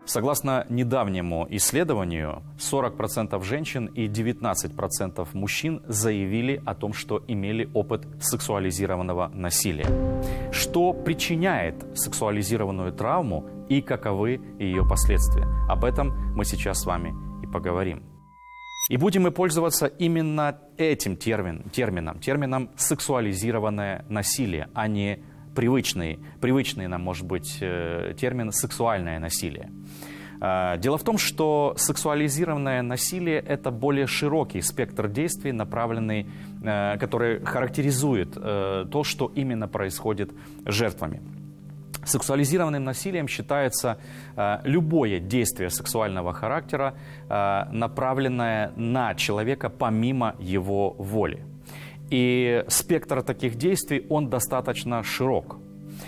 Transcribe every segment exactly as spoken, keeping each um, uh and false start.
Согласно недавнему исследованию, сорок процентов женщин и девятнадцать процентов мужчин заявили о том, что имели опыт сексуализированного насилия. Что причиняет сексуализированную травму и каковы ее последствия? Об этом мы сейчас с вами и поговорим. И будем мы пользоваться именно этим термин, термином, термином «сексуализированное насилие», а не привычный, привычный нам, может быть, термин «сексуальное насилие». Дело в том, что сексуализированное насилие – это более широкий спектр действий, направленный, который характеризует то, что именно происходит с жертвами. Сексуализированным насилием считается э, любое действие сексуального характера, э, направленное на человека помимо его воли. И спектр таких действий, он достаточно широк.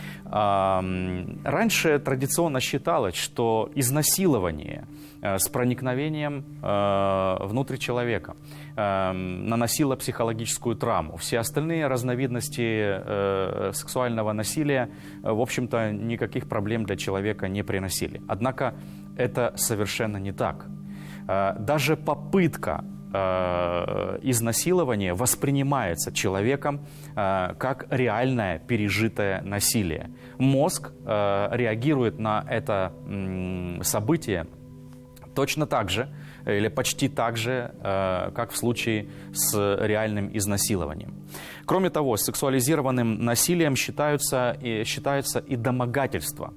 Э, раньше традиционно считалось, что изнасилование э, с проникновением э, внутрь человека э, наносило психологическую травму. Все остальные разновидности э, сексуального насилия, э, в общем-то, никаких проблем для человека не приносили. Однако это совершенно не так. Э, даже попытка э, изнасилования воспринимается человеком э, как реальное пережитое насилие. Мозг э, реагирует на это м, событие точно так же, или почти так же, э, как в случае с реальным изнасилованием. Кроме того, сексуализированным насилием считаются и, считаются и домогательства,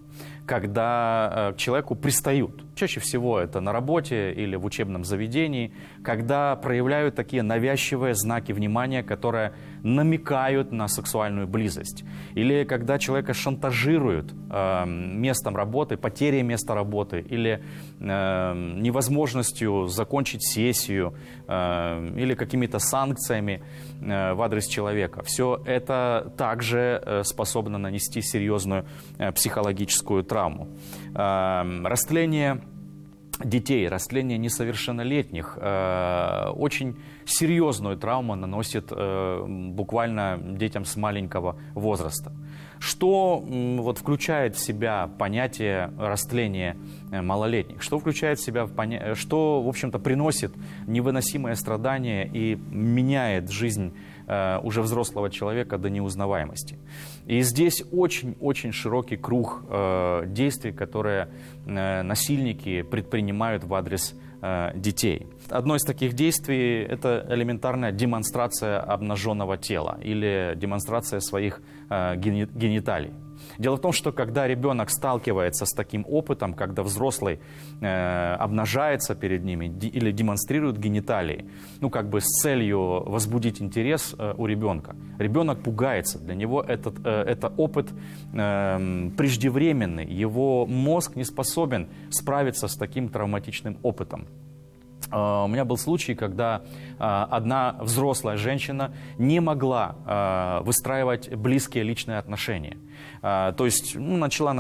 когда э, к человеку пристают. Чаще всего это на работе или в учебном заведении, когда проявляют такие навязчивые знаки внимания, которые намекают на сексуальную близость. Или когда человека шантажируют э, местом работы, потерей места работы, или э, невозможностью закончить сессию, э, или какими-то санкциями э, в адрес человека. Все это также э, способно нанести серьезную э, психологическую травму. Э, растление детей, растление несовершеннолетних э, очень серьезную травму наносит э, буквально детям с маленького возраста. Что э, вот, включает в себя понятие растления э, малолетних? Что включает в себя, поня... что, в общем-то, приносит невыносимое страдание и меняет жизнь э, уже взрослого человека до неузнаваемости? И здесь очень-очень широкий круг э, действий, которые э, насильники предпринимают в адрес э, детей. Одно из таких действий – это элементарная демонстрация обнаженного тела или демонстрация своих э, гениталий. Дело в том, что когда ребенок сталкивается с таким опытом, когда взрослый э, обнажается перед ними или демонстрирует гениталии, ну как бы с целью возбудить интерес э, у ребенка, ребенок пугается, для него этот, э, это опыт э, преждевременный, его мозг не способен справиться с таким травматичным опытом. У меня был случай, когда одна взрослая женщина не могла выстраивать близкие личные отношения. То есть ну, начала